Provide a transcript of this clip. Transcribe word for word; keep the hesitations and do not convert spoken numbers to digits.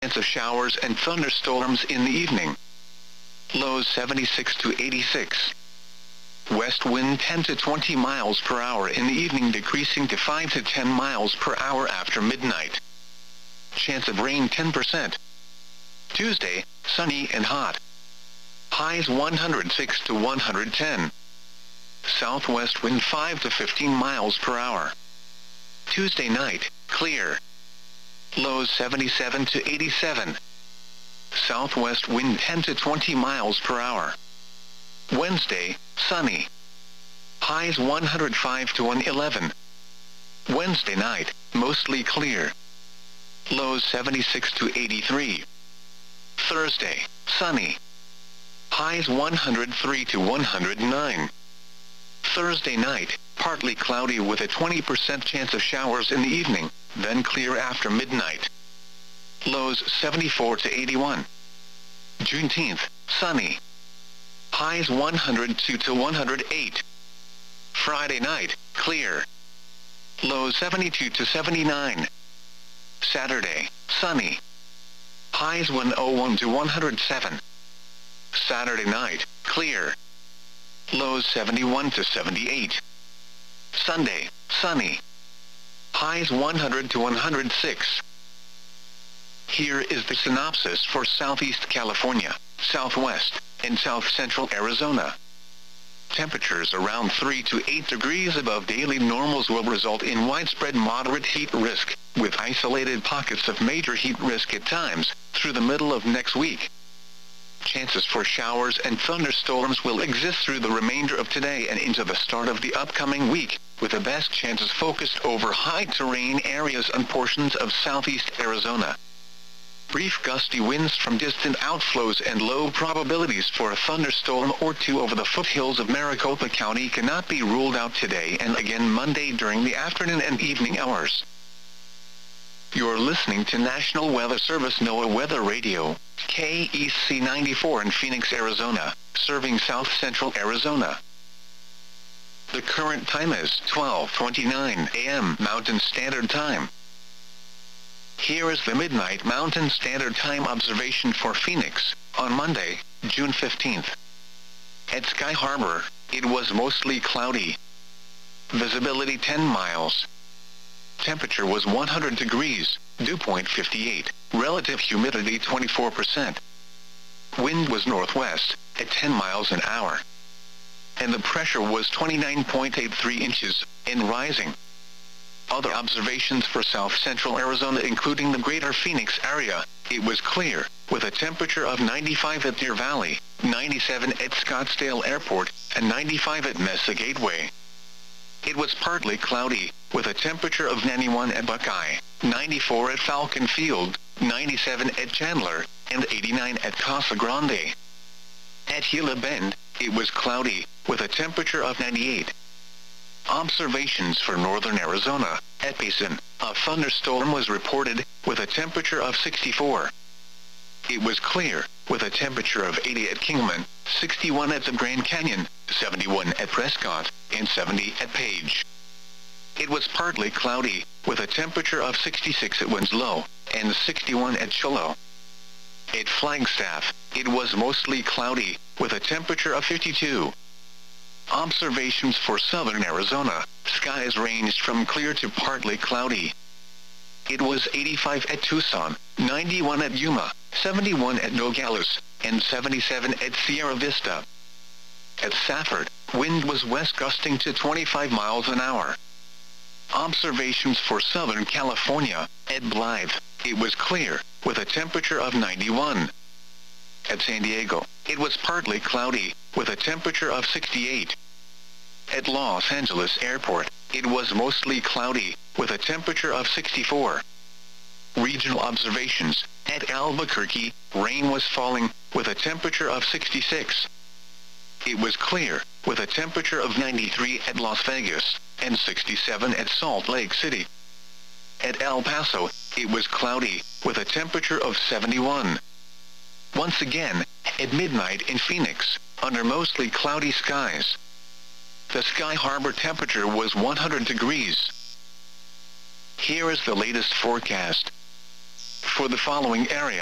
chance of showers and thunderstorms in the evening. Lows seventy-six to eighty-six. West wind ten to twenty miles per hour in the evening, decreasing to five to ten miles per hour after midnight. Chance of rain ten percent. Tuesday, sunny and hot. Highs one hundred six to one hundred ten. Southwest wind five to fifteen miles per hour. Tuesday night, clear. Lows seventy-seven to eighty-seven. Southwest wind ten to twenty miles per hour. Wednesday, sunny. Highs one hundred five to one hundred eleven. Wednesday night, mostly clear. Lows seventy-six to eighty-three. Thursday, sunny. Highs one hundred three to one hundred nine. Thursday night, partly cloudy with a twenty percent chance of showers in the evening, then clear after midnight. Lows seventy-four to eighty-one. Juneteenth, sunny. Highs one hundred two to one hundred eight. Friday night, clear. Lows seventy-two to seventy-nine. Saturday, sunny. Highs one hundred one to one hundred seven. Saturday night, clear. Lows seventy-one to seventy-eight. Sunday, sunny. Highs one hundred to one hundred six. Here is the synopsis for Southeast California, Southwest, and South Central Arizona. Temperatures around three to eight degrees above daily normals will result in widespread moderate heat risk, with isolated pockets of major heat risk at times, through the middle of next week. Chances for showers and thunderstorms will exist through the remainder of today and into the start of the upcoming week, with the best chances focused over high-terrain areas and portions of southeast Arizona. Brief gusty winds from distant outflows and low probabilities for a thunderstorm or two over the foothills of Maricopa County cannot be ruled out today and again Monday during the afternoon and evening hours. You're listening to National Weather Service NOAA Weather Radio, K E C ninety-four in Phoenix, Arizona, serving south central Arizona. The current time is twelve twenty-nine a m Mountain Standard Time. Here is the Midnight Mountain Standard Time observation for Phoenix, on Monday, June fifteenth. At Sky Harbor, it was mostly cloudy. Visibility ten miles. Temperature was one hundred degrees, dew point fifty-eight, relative humidity twenty-four percent. Wind was northwest, at ten miles an hour. And the pressure was twenty-nine point eight three inches, and rising. Other observations for south central Arizona including the greater Phoenix area, it was clear, with a temperature of ninety-five at Deer Valley, ninety-seven at Scottsdale Airport, and ninety-five at Mesa Gateway. It was partly cloudy, with a temperature of ninety-one at Buckeye, ninety-four at Falcon Field, ninety-seven at Chandler, and eighty-nine at Casa Grande. At Gila Bend, it was cloudy, with a temperature of ninety-eight. Observations for northern Arizona, at Payson, a thunderstorm was reported, with a temperature of sixty-four. It was clear, with a temperature of eighty at Kingman, sixty-one at the Grand Canyon, seventy-one at Prescott, and seventy at Page. It was partly cloudy, with a temperature of sixty-six at Winslow, and sixty-one at Shiloh. At Flagstaff, it was mostly cloudy, with a temperature of fifty-two. Observations for southern Arizona, skies ranged from clear to partly cloudy. It was eighty-five at Tucson, ninety-one at Yuma, seventy-one at Nogales, and seventy-seven at Sierra Vista. At Safford, wind was west gusting to twenty-five miles an hour. Observations for southern California, at Blythe, it was clear, with a temperature of ninety-one. At San Diego, it was partly cloudy, with a temperature of sixty-eight. At Los Angeles Airport, it was mostly cloudy, with a temperature of sixty-four. Regional observations, at Albuquerque, rain was falling, with a temperature of sixty-six. It was clear, with a temperature of ninety-three at Las Vegas, and sixty-seven at Salt Lake City. At El Paso, it was cloudy, with a temperature of seventy-one. Once again, at midnight in Phoenix, under mostly cloudy skies. The Sky Harbor temperature was one hundred degrees. Here is the latest forecast. For the following area,